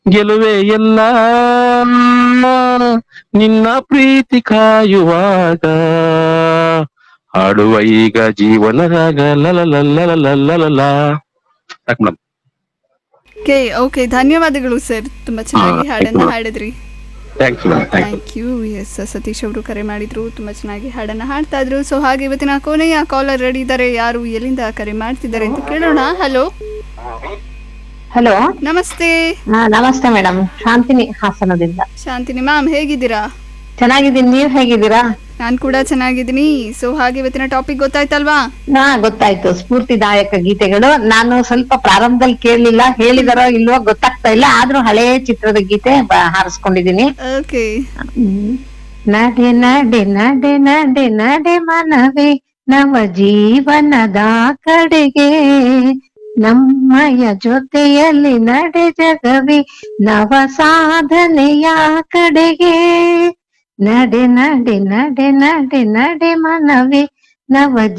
ಗೆಲುವೆ ಎಲ್ಲ ನಿನ್ನ ಪ್ರೀತಿ ಕಾಯುವಾಗ ಹಾಡುವ ಈಗ ಜೀವನ ರಾಗ ಲಲ ಸಾಕು ಮೇಡಮ್. ಓಕೆ ಓಕೆ, ಧನ್ಯವಾದಗಳು ಸರ್, ತುಂಬಾ ಚೆನ್ನಾಗಿ ಹಾಡನ್ನ ಹಾಡಿದ್ರಿ. Thanks madam, thank thank you. S, Satish ಅವರು ಕರೆ ಮಾಡಿದ್ರು, ತುಂಬಾ ಚೆನ್ನಾಗಿ ಹಾಡನ್ನ ಹಾಡ್ತಾ ಇದ್ರು. ಸೊ ಹಾಗೆ ಇವತ್ತಿನ ಕೊನೆಯ ಕಾಲರ್ ರೆಡಿ ಇದ್ದಾರೆ. ಯಾರು ಎಲ್ಲಿಂದ ಕರೆ ಮಾಡ್ತಿದ್ದಾರೆ ಅಂತ ಕೇಳೋಣ. ಹಲೋ, ಹಲೋ, ನಮಸ್ತೆ. ನಮಸ್ತೆ ಮೇಡಮ್. ಶಾಂತಿನಿ, ಹಾಸನದಿಂದ. ಶಾಂತಿನಿ ಮ್ಯಾಮ್, ಹೇಗಿದ್ದೀರಾ? ಚೆನ್ನಾಗಿದ್ದೀನಿ, ನೀವ್ ಹೇಗಿದ್ದೀರಾ? ನಾನು ಕೂಡ ಚೆನ್ನಾಗಿದ್ದೀನಿ. ಸೊ ಹಾಗೆ ಇವತ್ತಿನ ಟಾಪಿಕ್ ಗೊತ್ತಾಯ್ತಲ್ವಾ? ಗೊತ್ತಾಯ್ತು, ಸ್ಫೂರ್ತಿದಾಯಕ ಗೀತೆಗಳು. ನಾನು ಸ್ವಲ್ಪ ಪ್ರಾರಂಭದಲ್ಲಿ ಕೇಳಲಿಲ್ಲ, ಹೇಳಿದಾರೋ ಇಲ್ವೋ ಗೊತ್ತಾಗ್ತಾ ಇಲ್ಲ, ಆದ್ರೂ ಹಳೇ ಚಿತ್ರದ ಗೀತೆ ಹಾರಿಸ್ಕೊಂಡಿದೀನಿ. ಓಕೆ. ನಡೆ ನಡೆ ನಡೆ ನಡೆ ನಡೆ ಮನವೇ ನವ ಜೀವನದ ಕಡೆಗೆ, ನಮ್ಮಯ ಜೊತೆಯಲ್ಲಿ ನಡೆ ಜಗವಿ ನವ ಸಾಧನೆಯ ಕಡೆಗೆ. ನಡೆ ನಡೆ ನಡೆ ನಡೆ ನಡೆ ಮನವೇ ನವ